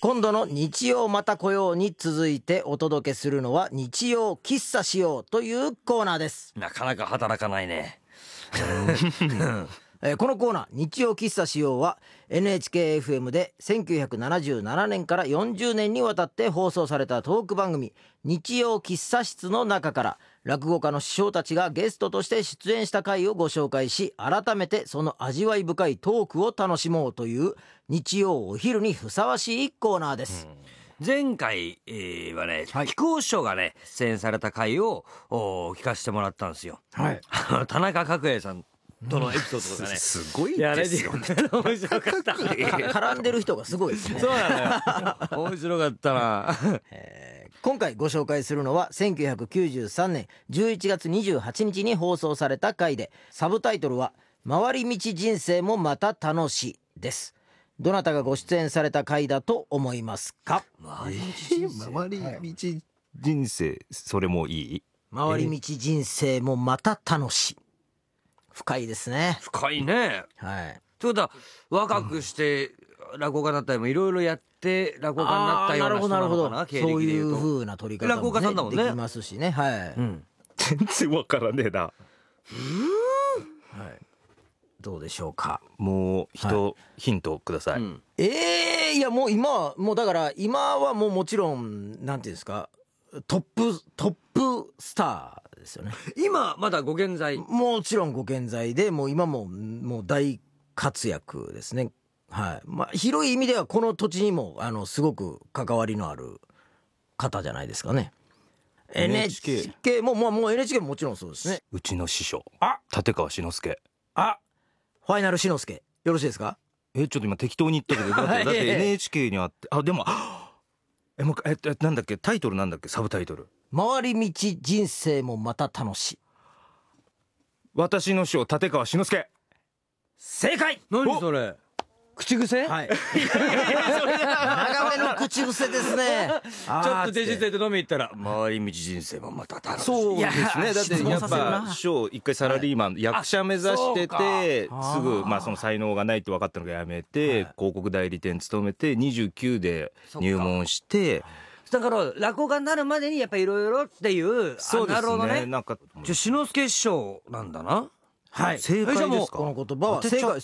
今度の日曜また来ように続いてお届けするのは日曜喫茶しようというコーナーです。 なかなか働かないねこのコーナー日曜喫茶しようは NHKFM で1977年から40年にわたって放送されたトーク番組日曜喫茶室の中から落語家の師匠たちがゲストとして出演した回をご紹介し、改めてその味わい深いトークを楽しもうという日曜お昼にふさわしいコーナーです。 前回、はね、木久扇師匠がね出演された回を聞かせてもらったんですよ、 はい、 田中角栄さんとのエピソードとかね、 すごいですよね。 面白かった絡んでる人がすごいですね。 そうなのよ面白かったな今回ご紹介するのは1993年11月28日に放送された回で、サブタイトルは回り道人生もまた楽しいです。どなたがご出演された回だと思いますか？ 回り道人生、それもいい？ 回り道人生もまた楽しい。深いですね。 深いね。 はい。 ということは若くして落語家になったりもいろいろやって落語家になったような人なのかな、経歴そういでいうと。 う風な取り方も、ね、 落語家さんだもんねできますしね。はい、 全然わからねえな。 はい、どうでしょうか。 もうヒントください。 いやもう今はもうだから今はもうもちろんなんていうんですか、トップスターですよね。 今まだご健在？ もちろんご健在で、もう今も大活躍ですね。はい。広い意味ではこの土地にもすごく関わりのある方じゃないですかね。NHK もう NHK ももちろんそうですね。 うちの師匠、 あ、 立川志の輔。 ファイナル志の輔、よろしいですか？ ちょっと今適当に言ったけど、だって NHK にあって、でももうなんだっけ、タイトルなんだっけ、サブタイトル。 回り道人生もまた楽しい。 私の師匠立川志の輔。 正解。 何それ、口癖？ はい長めの口癖ですね。 ちょっとデジテルで飲み行ったら回り道人生もまた楽しい。 そうですね。だってやっ質問させるなぱ師匠一回サラリーマン、役者目指してて、すぐその才能がないって分かったのがやめて、広告代理店勤めて29で入門して。 だから落語家になるまでにやっぱいろいろっていう。 そうですね。 なるほどね。 なんか志の輔師匠なんだな。 はい、 正解ですか？ この言葉は正解です。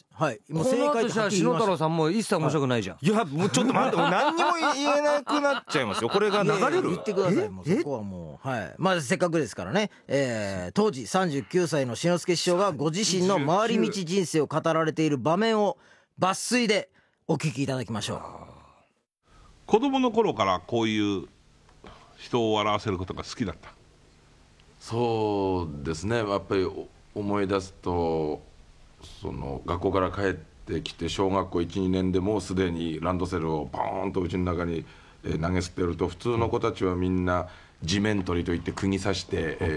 はい。 もう正解じゃ篠太郎さんも一切面白くないじゃん。 いやもうちょっと待って、何にも言えなくなっちゃいますよ。これが流れる。 言ってください。もうそこはもう、はい。まあせっかくですからね。当時39歳の志の輔師匠がご自身の回り道人生を語られている場面を抜粋でお聞きいただきましょう。 子供の頃からこういう人を笑わせることが好きだった？ そうですね。やっぱり思い出すと、その学校から帰ってきて小学校 1,2 年でもうすでにランドセルをポーンとうちの中に投げ捨てると、普通の子たちはみんな地面取りといって釘刺して、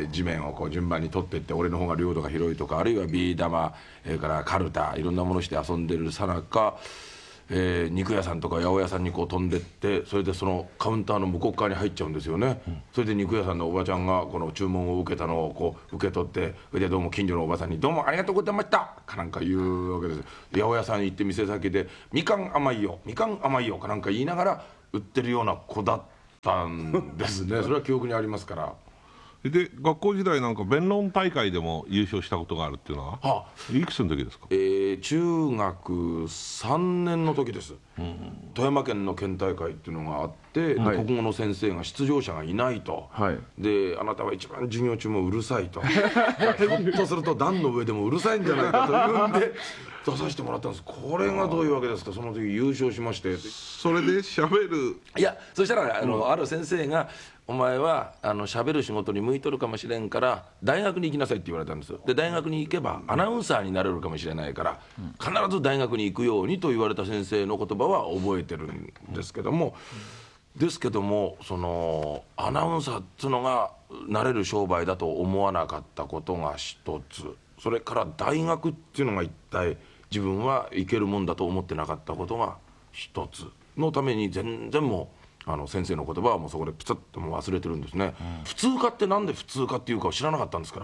地面をこう順番に取っていって、俺の方が領土が広いとか、あるいはビー玉、からカルタ、いろんなものして遊んでるさなか、肉屋さんとか八百屋さんにこう飛んでって、それでそのカウンターの向こう側に入っちゃうんですよね、それで肉屋さんのおばちゃんがこの注文を受けたのをこう受け取って、それでどうも近所のおばさんにどうもありがとうございましたかなんか言うわけです。八百屋さんに行って店先でみかん甘いよみかん甘いよかなんか言いながら売ってるような子だったんですねそれは記憶にありますから。 で学校時代なんか弁論大会でも優勝したことがあるっていうのは、いくつの時ですか？ 中学3年の時です、富山県の県大会っていうのがあって、で国語の先生が出場者がいないと、であなたは一番授業中もうるさいとひょっとすると段の上でもうるさいんじゃないかというんで出させてもらったんです。これがどういうわけですか？その時優勝しまして、 それで喋る。 いやそしたらある先生がお前は喋る仕事に向いとるかもしれんから大学に行きなさいって言われたんですよ。で大学に行けばアナウンサーになれるかもしれないから必ず大学に行くようにと言われた先生の言葉は覚えてるんですけども、そのアナウンサーっていうのがなれる商売だと思わなかったことが一つ、それから大学っていうのが一体自分は行けるもんだと思ってなかったことが一つのために全然もう先生の言葉はもうそこでピツッともう忘れてるんですね、普通科ってなんで普通科っていうかを知らなかったんですから。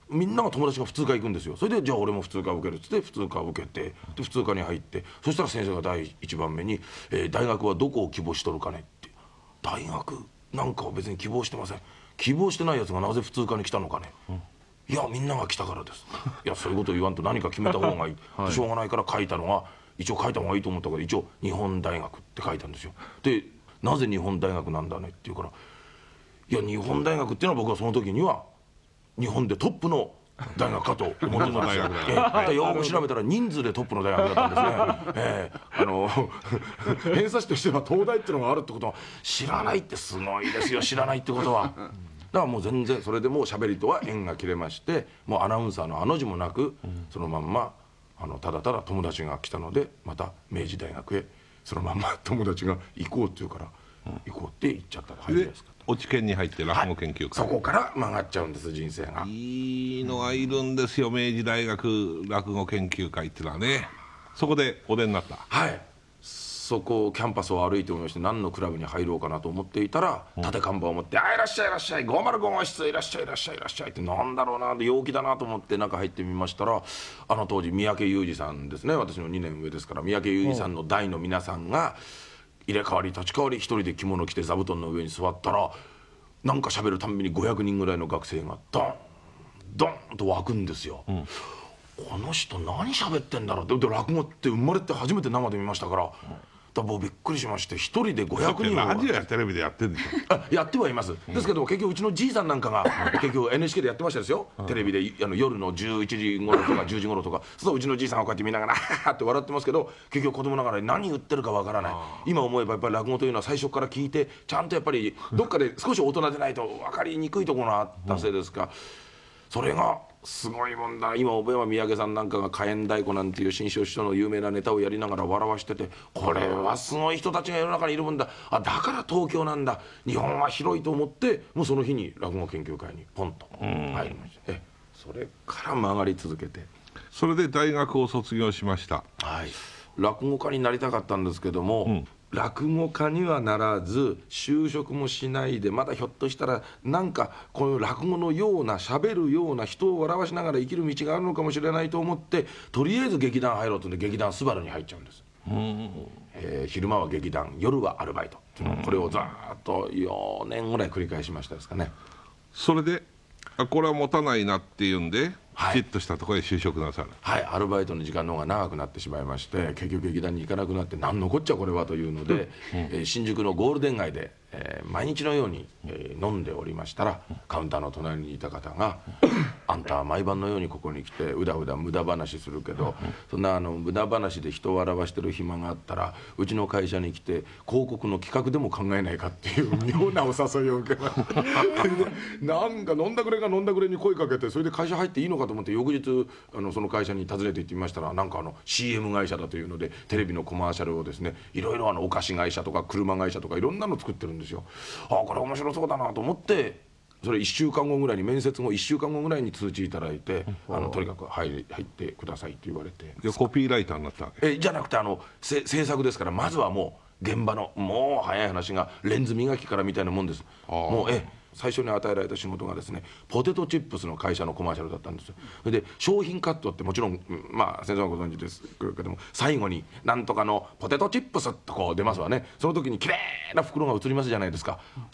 みんなが友達が普通科行くんですよ。それでじゃあ俺も普通科受けるっつって普通科受けて、で普通科に入って、そしたら先生が第一番目に、大学はどこを希望しとるかねって。大学なんかは別に希望してません。希望してないやつがなぜ普通科に来たのかね、いやみんなが来たからです。いやそういうことを言わんと何か決めた方がいい、はい、しょうがないから書いたのが、一応書いた方がいいと思ったから一応日本大学って書いたんですよ。でなぜ日本大学なんだねって言うから、いや日本大学っていうのは僕はその時には日本でトップの大学かと思ってたんですよ。よく調べたら人数でトップの大学だったんですね。偏差値としては東大っていうのがあるってことは知らないってすごいですよ。知らないってことはだからもう全然それでもう喋りとは縁が切れまして、もうアナウンサーのあの字もなく、そのまんまただただ友達が来たのでまた明治大学へそのまんま友達が行こうって言うから行こうって言っちゃったら入りやすかった。 落ち研に入って落語研究会、 そこから曲がっちゃうんです人生が。 いいのがいるんですよ、明治大学落語研究会っていうのはね。そこでお出になった。 はい、そこキャンパスを歩いておりまして、何のクラブに入ろうかなと思っていたら、縦看板を持って「あいらっしゃいいらっしゃい505号室いらっしゃいいらっしゃいいらっしゃい」ってなんだろうなで陽気だなと思って中入ってみましたら、当時三宅裕司さんですね、私の2年上ですから、三宅裕司さんの代の皆さんが入れ替わり立ち替わり一人で着物着て座布団の上に座ったら、なんか喋るたんびに500人ぐらいの学生がドンドンと湧くんですよ。この人何喋ってんだろうって。落語って生まれて初めて生で見ましたから、僕びっくりしまして、一人で500人ラジオやテレビでやってるんでしょ。 やってはいます。ですけど結局うちのじいさんなんかが結局 NHK でやってましたですよ。テレビで夜の11時頃とか10時頃とか、そうするとうちのじいさんがこうやって見ながらハッって笑ってますけど、結局子供ながらに何言ってるかわからない。今思えばやっぱり落語というのは最初から聞いて、ちゃんとやっぱりどっかで少し大人でないと分かりにくいところがあったせいですか、それがすごいもんだ。今小山三宅さんなんかが火炎太鼓なんていう新章師匠の有名なネタをやりながら笑わしてて、これはすごい人たちが世の中にいるもんだ、だから東京なんだ、日本は広いと思って、もうその日に落語研究会にポンと入りました。それから曲がり続けて、 それで大学を卒業しました。 はい、落語家になりたかったんですけども、落語家にはならず就職もしないで、まだひょっとしたらなんかこの落語のような喋るような人を笑わしながら生きる道があるのかもしれないと思って、とりあえず劇団入ろうとんで劇団スバルに入っちゃうんです。昼間は劇団、夜はアルバイト、これをざーっと4年ぐらい繰り返しましたですかね。 それでこれは持たないなっていうんで、きちっとしたところへ就職なさる。 はい、アルバイトの時間の方が長くなってしまいまして、結局劇団に行かなくなって、何のこっちゃこれはというので、新宿のゴールデン街で、毎日のように、飲んでおりましたら、カウンターの隣にいた方が「あんたは毎晩のようにここに来てうだうだ無駄話するけど、そんな無駄話で人を笑わしてる暇があったらうちの会社に来て広告の企画でも考えないか」っていう妙なお誘いを受けましたなんか飲んだくれが飲んだくれに声かけて、それで会社入っていいのかと思って、翌日その会社に訪ねて行ってみましたら、なんかCM 会社だというのでテレビのコマーシャルをですね、いろいろお菓子会社とか車会社とかいろんなの作ってるんですよ。これ面白そうだなと思って、それ1週間後ぐらいに、面接後1週間後ぐらいに通知いただいて、とにかく入ってくださいって言われて。 でコピーライターになったわけ。 じゃなくて制作ですから、まずはもう現場のもう早い話がレンズ磨きからみたいなもんです。もう最初に与えられた仕事がですね、ポテトチップスの会社のコマーシャルだったんですよ。それで商品カットってもちろん、先生はご存知ですけども、最後になんとかのポテトチップスとこう出ますわね。その時に綺麗な袋が映りますじゃないですか。